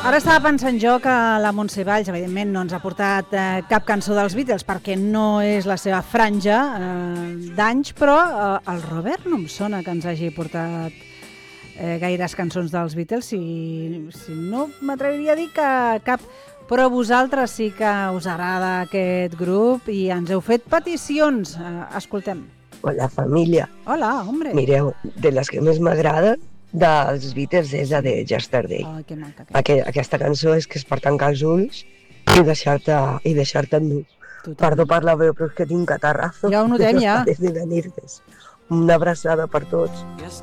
Ara estava pensant jo que la Montse Valls, evidentment, no ens ha portat cap cançó dels Beatles perquè no és la seva franja d'anys, però el Robert no em sona que ens hagi portat gaires cançons dels Beatles, si no m'atreviria a dir que cap, però vosaltres sí que us agrada aquest grup i ens heu fet peticions. Escoltem. Hola, família. Hola, hombre. Mireu, de les que més m'agraden dels Beatles és la de Yesterday. Ai, que maca. Aquesta cançó és que és per tancar els ulls i deixar-te en nu. Perdó per la veu, però és que tinc catarrazo. Ja ho notem, ja. Des de venir-des. Una abraçada per tots.